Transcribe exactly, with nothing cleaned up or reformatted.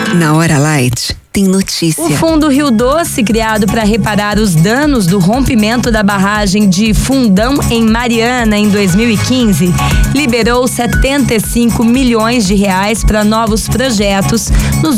Na Hora Light, tem notícia. O Fundo Rio Doce, criado para reparar os danos do rompimento da barragem de Fundão em Mariana em dois mil e quinze, liberou setenta e cinco milhões de reais para novos projetos nos